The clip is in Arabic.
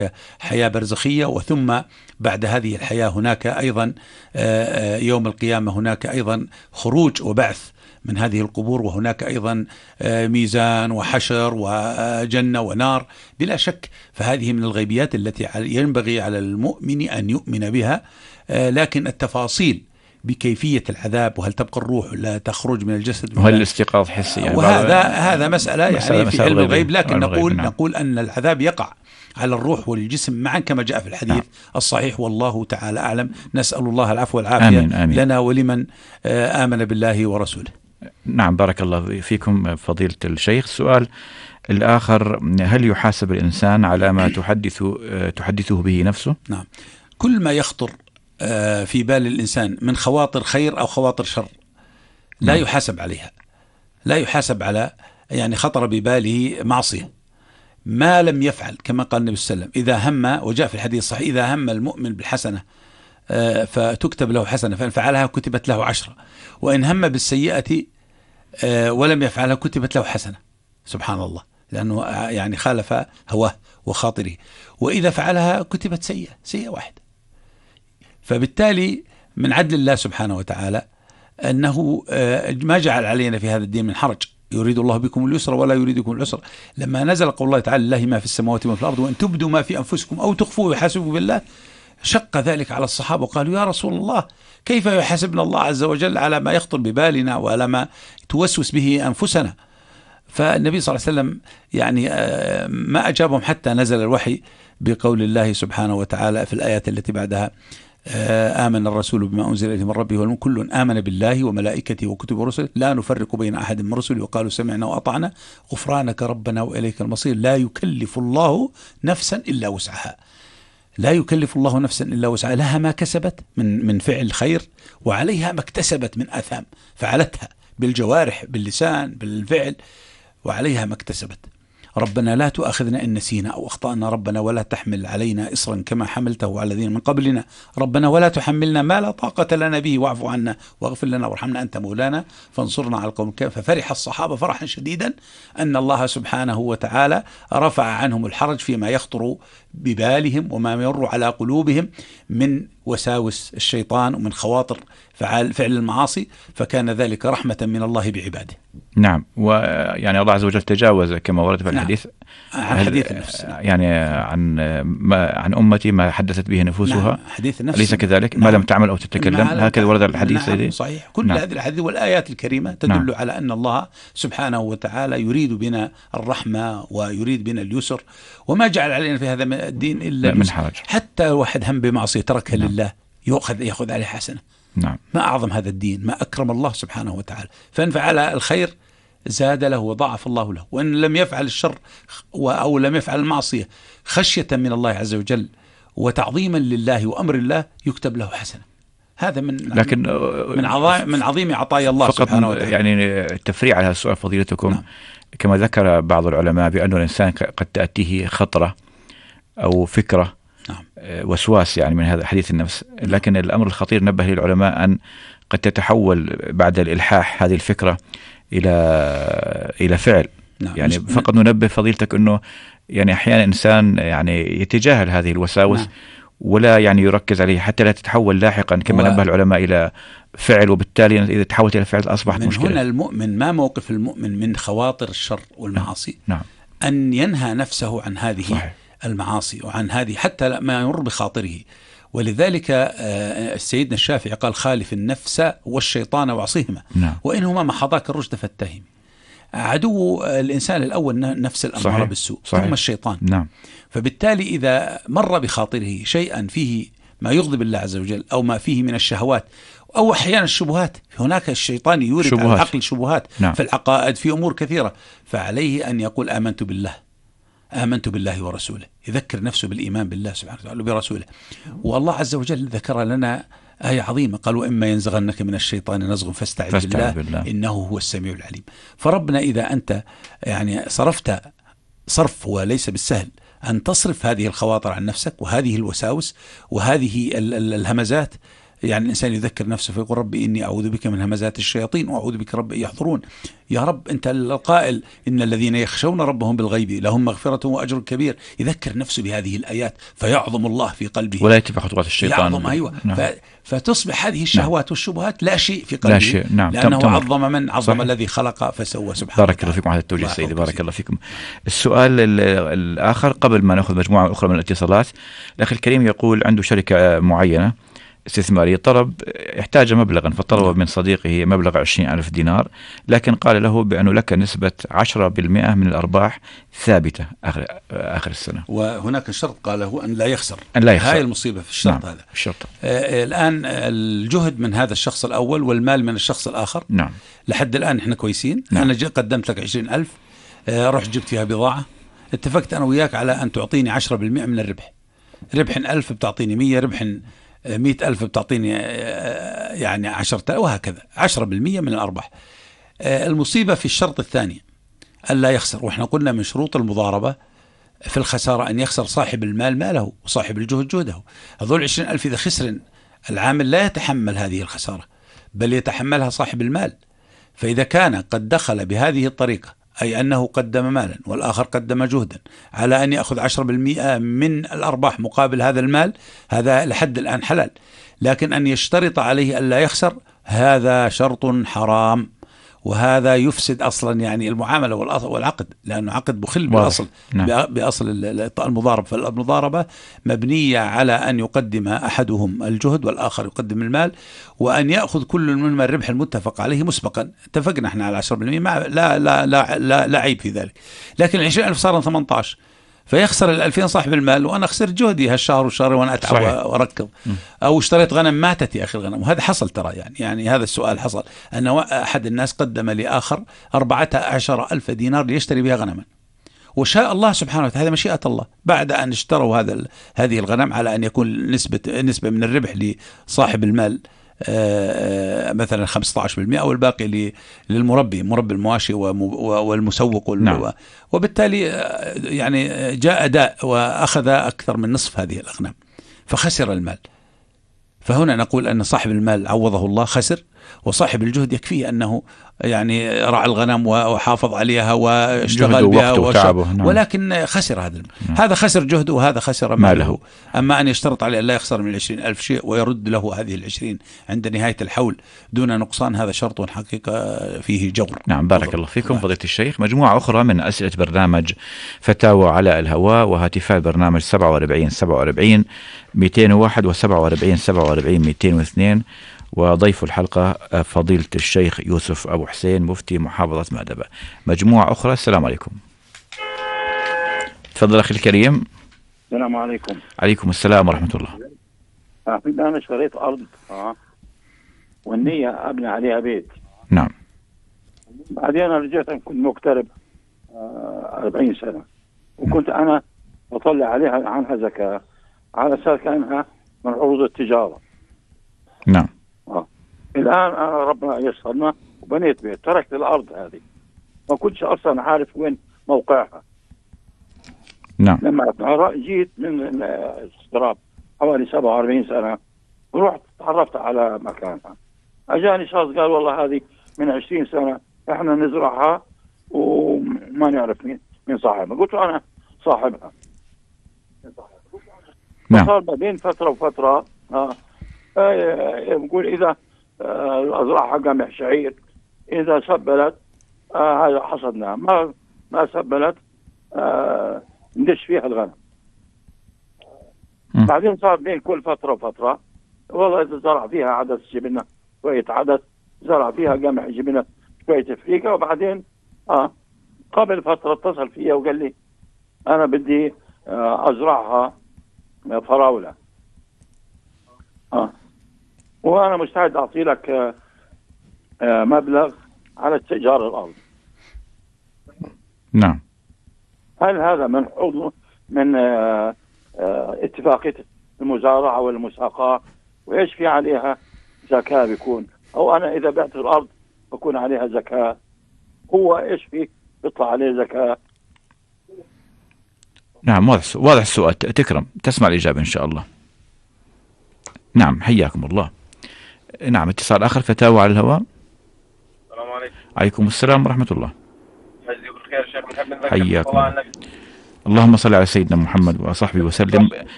حياة برزخية، وثم بعد هذه الحياة هناك أيضا يوم القيامة، هناك أيضا خروج وبعث من هذه القبور، وهناك أيضا ميزان وحشر وجنة ونار بلا شك. فهذه من الغيبيات التي ينبغي على المؤمن أن يؤمن بها، لكن التفاصيل بكيفية العذاب، وهل تبقى الروح لا تخرج من الجسد، وهل الاستيقاظ حسي يعني، وهذا مسألة يعني في علم الغيب، لكن نعم. نقول أن العذاب يقع على الروح والجسم معا كما جاء في الحديث الصحيح، والله تعالى أعلم. نسأل الله العفو والعافية آمين. لنا ولمن آمن بالله ورسوله. نعم، بارك الله فيكم فضيلة الشيخ. السؤال الآخر: هل يحاسب الإنسان على ما تحدثه به نفسه؟ نعم، كل ما يخطر في بال الإنسان من خواطر خير أو خواطر شر لا يحاسب عليها، لا يحاسب على يعني خطر بباله معصية ما لم يفعل، كما قال النبي صلى الله عليه وسلم: إذا هم، وجاء في الحديث الصحيح: إذا هم المؤمن بالحسنة فتكتب له حسنة فإن فعلها كتبت له 10، وإن هم بالسيئة ولم يفعلها كتبت له حسنة. سبحان الله، لأنه يعني خالف هواه وخاطره. وإذا فعلها كتبت سيئة واحدة. فبالتالي من عدل الله سبحانه وتعالى أنه ما جعل علينا في هذا الدين من حرج، يريد الله بكم اليسر ولا يريد بكم العسر. لما نزل قول الله تعالى: لله ما في السماوات وما في الأرض وإن تبدوا ما في أنفسكم أو تخفوه يحاسبكم بالله، شق ذلك على الصحابة وقالوا: يا رسول الله، كيف يحاسبنا الله عز وجل على ما يخطر ببالنا وعلى ما توسوس به أنفسنا؟ فالنبي صلى الله عليه وسلم يعني ما أجابهم حتى نزل الوحي بقول الله سبحانه وتعالى في الآيات التي بعدها: آمن الرسول بما أنزل إليه من ربه والمؤمنون كل آمن بالله وملائكته وكتبه ورسله لا نفرق بين أحد من رسله وقالوا سمعنا وأطعنا غفرانك ربنا وإليك المصير. لا يكلف الله نفسا إلا وسعها، لا يكلف الله نفسا إلا وسعها، لها ما كسبت من فعل خير وعليها ما اكتسبت من آثام فعلتها بالجوارح باللسان بالفعل، وعليها ما اكتسبت. ربنا لا تؤاخذنا إن نسينا أو أخطأنا، ربنا ولا تحمل علينا إصرا كما حملته على الذين من قبلنا، ربنا ولا تحملنا ما لا طاقة لنا به واعف عنا واغفر لنا وارحمنا أنت مولانا فانصرنا على القوم الكافرين. ففرح الصحابة فرحا شديدا أن الله سبحانه وتعالى رفع عنهم الحرج فيما يخطر ببالهم وما يمر على قلوبهم من وساوس الشيطان ومن خواطر فعل المعاصي، فكان ذلك رحمة من الله بعباده. نعم، ويعني الله عز وجل تجاوز كما ورد في الحديث عن حديث النفس، يعني عن أمتي ما حدثت به نفوسها. نعم، حديث النفس أليس كذلك؟ ما لم تعمل أو تتكلم، هكذا ورد الحديث. صحيح، كل هذه الحديث والآيات الكريمة تدل على أن الله سبحانه وتعالى يريد بنا الرحمة ويريد بنا اليسر، وما جعل علينا في هذا الدين إلا من حرج. حتى واحد هم بمعصية تركها لله يأخذ عليه حسنة. نعم، ما أعظم هذا الدين، ما أكرم الله سبحانه وتعالى. فإن فعل الخير زاد له وضاعف الله له، وإن لم يفعل الشر أو لم يفعل المعصية خشية من الله عز وجل وتعظيما لله وأمر الله يكتب له حسنة. هذا من عظيم عطايا الله سبحانه وتعالى. يعني التفريع على السؤال فضيلتكم. نعم. كما ذكر بعض العلماء بأن الإنسان قد تأتيه خطرة أو فكرة، نعم، وسواس يعني من هذا حديث النفس، لكن الأمر الخطير نبه للعلماء أن قد تتحول بعد الإلحاح هذه الفكرة إلى فعل. نعم. يعني فقط ننبه فضيلتك أنه يعني أحيانا إنسان يعني يتجاهل هذه الوساوس، نعم، ولا يعني يركز عليه حتى لا تتحول لاحقا كما نبه العلماء إلى فعل، وبالتالي إذا تحولت إلى فعل أصبحت مشكلة. هنا المؤمن ما موقف المؤمن من خواطر الشر والمعاصي؟ نعم. أن ينهى نفسه عن هذه صحيح. المعاصي وعن هذه حتى ما يمر بخاطره. ولذلك سيدنا الشافعي قال: خالف النفس والشيطان وعصيهما، نعم، وإنهما محضاك الرشد فاتهم. عدو الإنسان الأول نفس الأمارة بالسوء، ثم الشيطان. نعم. فبالتالي إذا مر بخاطره شيئا فيه ما يغضب الله عز وجل أو ما فيه من الشهوات أو أحيانا الشبهات، هناك الشيطان يورد على العقل شبهات، نعم، في العقائد في أمور كثيرة، فعليه أن يقول: آمنت بالله ورسوله، يذكر نفسه بالإيمان بالله سبحانه وتعالى وبرسوله. والله عز وجل ذكر لنا آية عظيمة، قال: وإما ينزغنك من الشيطان نزغ فاستعذ بالله إنه هو السميع العليم. فربنا إذا أنت يعني صرفت صرف وليس بالسهل أن تصرف هذه الخواطر عن نفسك وهذه الوساوس وهذه الهمزات يعني الإنسان يذكر نفسه فيقول ربي إني أعوذ بك من همزات الشياطين وأعوذ بك رب أن يحضرون. يا رب أنت القائل إن الذين يخشون ربهم بالغيب لهم مغفرة وأجر كبير، يذكر نفسه بهذه الآيات فيعظم الله في قلبه ولا يتبع خطوات الشيطان. يعظم أيوة. نعم. فتصبح هذه الشهوات والشبهات لا شيء في قلبه، لا شيء. نعم. لأنه عظم من عظم صحيح. الذي خلق فسوى سبحانه. بارك الله فيكم على التوجيه سيدي، بارك الله فيكم. السؤال الآخر قبل ما نأخذ مجموعة أخرى من الاتصالات، الأخ الكريم يقول عنده شركة معينة استثمارية، طلب يحتاج مبلغا، فطلب من صديقه مبلغ 20,000 دينار، لكن قال له بأنه لك نسبة 10% من الأرباح ثابتة آخر السنة. وهناك شرط قاله أن لا يخسر. أن لا يخسر. هاي المصيبة في الشرط. نعم. هذا الشرط. الآن الجهد من هذا الشخص الأول والمال من الشخص الآخر. نعم. لحد الآن إحنا كويسين. نعم. أنا قدمت لك 20,000، رحت جبت فيها بضاعة، اتفقت أنا وياك على أن تعطيني 10% من الربح. ربح 1000 بتعطيني 100، ربح 100,000 بتعطيني يعني 10,000، وهكذا 10% من الأرباح. المصيبة في الشرط الثاني ألا يخسر، وإحنا قلنا من شروط المضاربة في الخسارة أن يخسر صاحب المال ماله وصاحب الجهد جهده. هذول 20,000 إذا خسر العامل لا يتحمل هذه الخسارة، بل يتحملها صاحب المال. فإذا كان قد دخل بهذه الطريقة، أي أنه قدم مالا والآخر قدم جهدا، على أن يأخذ 10% من الأرباح مقابل هذا المال، هذا لحد الآن حلال. لكن أن يشترط عليه ألا يخسر هذا شرط حرام، وهذا يفسد أصلا يعني المعاملة والعقد، لأنه عقد مخل بأصل. نعم. بأصل المضاربة. فالمضاربة مبنية على أن يقدم أحدهم الجهد والآخر يقدم المال، وأن يأخذ كل منهما الربح المتفق عليه مسبقا. اتفقنا احنا على 10%، لا عيب في ذلك. لكن 20,000 صار 18، فيخسر 2000 صاحب المال، وأنا خسرت جهدي هالشهر والشهر وأنا أتعب وأركض. أو اشتريت غنم ماتت يا أخي الغنم، وهذا حصل ترى. يعني هذا السؤال حصل، أن أحد الناس قدم لآخر 14,000 دينار ليشتري بها غنما، وشاء الله سبحانه وتعالى، هذه مشيئة الله، بعد أن اشتروا هذه الغنم على أن يكون نسبة من الربح لصاحب المال مثلا 15%، أو الباقي للمربي، مربي المواشي والمسوق نعم. وبالتالي يعني جاء أداء وأخذ أكثر من نصف هذه الأغنام فخسر المال. فهنا نقول أن صاحب المال عوضه الله خسر، وصاحب الجهد يكفيه أنه يعني رعى الغنم وحافظ عليها واشتغل بها نعم. ولكن خسر هذا المال. نعم. هذا خسر جهده وهذا خسر ماله. أما أن يشترط عليه أن لا يخسر من 20,000 شيء ويرد له هذه 20 عند نهاية الحول دون نقصان، هذا شرط حقيقة فيه جور. نعم. بارك الله فيكم فضيلة الشيخ. مجموعة أخرى من أسئلة برنامج فتاوى على الهواء وهاتفاء برنامج 47 47 201 و 47 47 202، وضيف الحلقة فضيلة الشيخ يوسف أبو حسين مفتي محافظة مأدبة. مجموعة أخرى. السلام عليكم. تفضل أخي الكريم. السلام عليكم. عليكم السلام ورحمة الله. أنا اشتريت أرض والنية أبني عليها بيت. نعم. بعدين أنا رجعت كنت مقترب 40 سنة، وكنت أنا أطلع عليها عنها زكاة على أساس كأنها من عروض التجارة. نعم. الآن أنا ربنا يسرنا وبنيت بيت، تركت الأرض هذه، ما كنتش أصلا عارف وين موقعها. نعم. لما جيت من الاستراب حوالي 47 سنة، رحت تعرفت على مكانها، أجاني شخص قال والله هذه من 20 سنة إحنا نزرعها وما نعرف مين صاحبها. قلت له أنا صاحبها. نعم. صار بعدين فترة وفترة يقول إذا أزرعها قمح شعير، إذا سبلت هذا حصدناها، ما سبلت ندش فيها الغنم. بعدين صار بين كل فترة وفترة والله إذا زرع فيها عدس جبنا شوية عدس، زرع فيها قمح جبنا شوية فريقة. وبعدين قبل فترة اتصل فيها وقال لي أنا بدي أزرعها فراولة، وأنا مستعد أعطي لك مبلغ على استئجار الأرض. نعم. هل هذا من اتفاقية المزارعة والمساقاة، وإيش في عليها زكاة بيكون، أو أنا إذا بعت الأرض بكون عليها زكاة، هو إيش فيه بيطلع عليه زكاة؟ نعم. واضح السؤال. تكرم تسمع الإجابة إن شاء الله. نعم. حياكم الله. نعم، اتصال آخر، فتاوى على الهواء. السلام عليكم. عليكم السلام ورحمة الله. جزاك بالخير شيخ محمد. حياكم. اللهم صل على سيدنا محمد وصحبه وسلم.